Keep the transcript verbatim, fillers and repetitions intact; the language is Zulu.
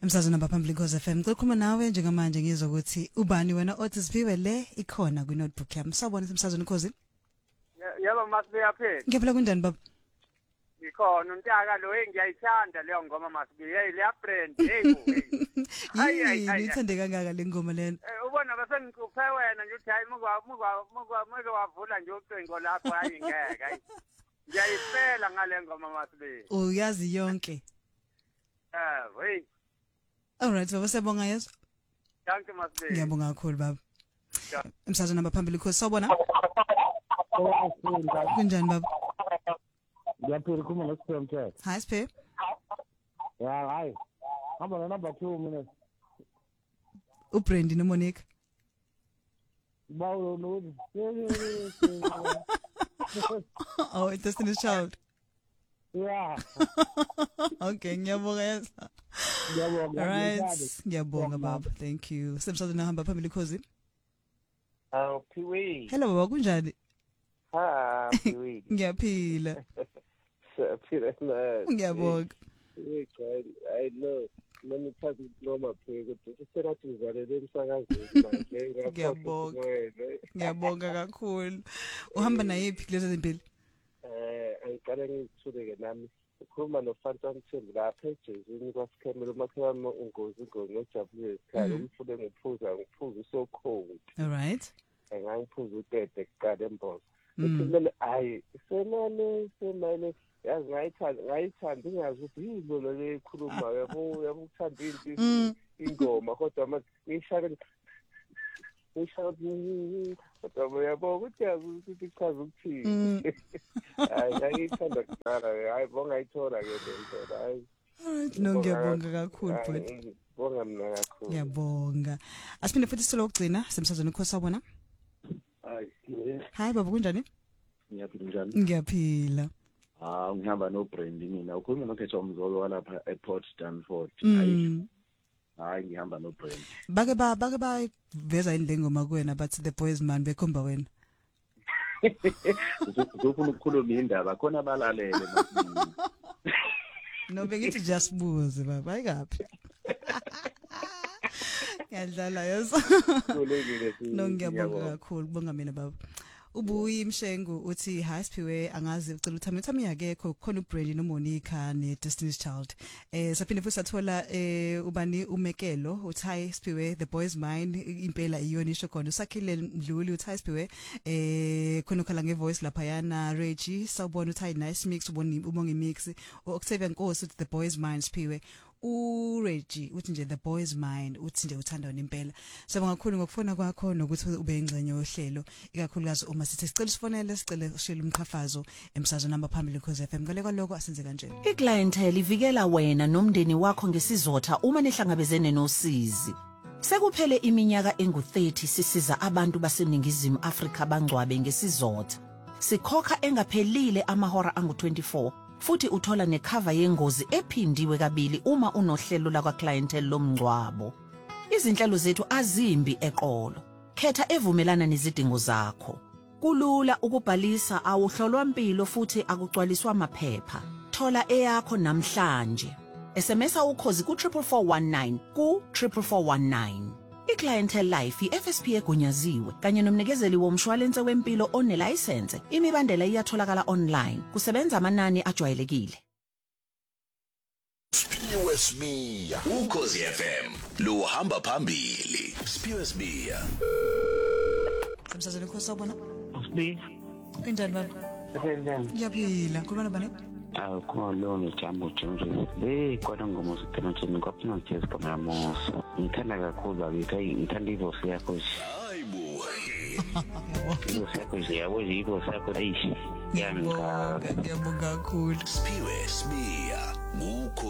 Emsazweni abaphambili Khosi F M kukhuluma nawe njengamanje ngizwa ukuthi ubani wena othi siviwe le ikhona kwi notebook yami. Sawubona emsazweni Khosi. Yebo masibuya phela. Ngiyaphila kunjani baba? Ngikhona untaka lo engiyayithanda leyo ngoma masibuya hey leya brand hey hayi hayi ngithande kangaka le ngoma lena. Eh ubona bese ngicuphe wena nje uthi hayi mukwa mukwa mukwa manje wavula nje ucingo lapho hayi ngeke hayi. Ngiyayifela ngale ngoma masibuya. Uyazi yonke. Eh hey. Alright baba sebonga yeso. Danke masibuya. Ngiyabonga kakhulu baba. Emsazweni abaphambili Khosi sawubona? Kunjani baba? Ngiyaphila kuma noSipho Mthetho. Hi Sipho. Yeah, hi. Hamba na number two mina. uBrandy noMonique. Bawo no. Oh, it's Destiny's Child. Yeah. Okay, ngiyabonga yeso. Ngiyabonga. Alright, ngiyabonga baba. Thank you. Semsazweni ahamba phambili Khosi. Oh, Piwi. Hello baba kunjani? Ha, Piwi. Ngiyaphila. Phila na. Ngiyabonga. I know. Many times noma phela ukuthi serathi uzalele emsakazweni manje ngiyabonga. Ngiyabonga kakhulu. Uhamba nayiphi kulezo zimpilo? Eh, angikale ngithuleke nami. Ukhuluma noFantan Mthembu lapha eJezini kwaSikhemela umakhelwane ungozi ngozi ngojabule ekhaya umfule ngiphuza ngiphuza so cold. All right. Engangiphuza utete kuqala embozo. Uthimele hayi senane semane yazi ngayithanda ngayithanda ingazi ukuthi yilo lo lekhuluma yabo yabo ukuthanda into ingoma kodwa manje ngishaka ngishaka kodwa yabo ukuthi yazi ukuthi ichaza ukuthini hayi ngayithanda kuqala hayi bongayithola ke lento hayi no ngiyabonga kakhulu but bonga mina kakhulu ngiyabonga asiphinde futhi silo ukugcina semsazweni Khosi sawubona hayi hi baba kunjani ngiyaphila njani ngiyaphila ah ngihamba no Brandy mina ukhuluma noKhetho Mzolo walapha ePort Stanford hayi hayi ngihamba no Brandy bake ba bake ba veza indengoma kuwena bathi the boys man bekhomba wena uzofuna ukukhuluma indaba khona balalele no bengithi just buze baba ayikaphi ngiyadlala yeso no ngiyabonga kakhulu bonga mina baba ubuyi Mshengu uthi hi Siphiwe angazi ucela uthami uthami yakekho khona uBrandy noMonica neDestiny's Child eh saphinde futhi sathola eh ubani umekelo uthi hi Siphiwe the boys mine impela iyona isho khona usakhile Mdluli uthi hi Siphiwe eh khona ukhala ngevoice lapha yana Reggie sawubona uthi hi nice mix ubona ubonga imix Octavia Nkosi uthi the boys mine Siphiwe uReggie uthi nje the boys mind uthi nje uthanda wena impela sibonga kakhulu ngokufona kwakho nokuthi ube ingcenye yohlelo ikakhulukazi uma sithi sicela sifonele sicela ushile umqhafazo emsazweni namba phambili Khosi F M ngale kwaloko asenze kanje iClientele ivikela wena nomndeni wakho ngesizotha uma nihlangabezene nosizi sekuphele iminyaka engu thirty sisiza abantu baseningizimu Afrika bangcwabe ngesizotha sikhokha engaphelile amahora angu twenty-four futhi uthola necover yengozi ephindiwe kabili uma unohlelo la kwaClientele lomngcwabo izinhlelo zethu azimbi eqolo khetha evumelana nezidingo zakho kulula ukubhalisa awuhlolwa impilo futhi akucwaliswa amaphepha thola eyakho namhlanje S M S ukhozi ku four four one nine ku four four one nine iClientele Life iF S P egunyaziwe kanye nomnikezeli womshwalense wempilo onelicense imibandela iyatholakala online kusebenza amanani ajwayelekile Spiwe Sbiya uKhosi F M lo hamba phambili Spiwe Sbiya Semsazweni Khosi sawubona Sbiya kunjani baba Kunjani ngiyaphila khuluma bani Ah khona lo jambo jonjo le kodwa ngomuso phela ngopina nje kama moso ngithanda kakhulu bakithi ngithanda ivosi yakho hayibo ivosi yakho nje yabo ivosi yakho ayishi ngiyabonga ngiyabonga kakhulu Spiwe Sbiya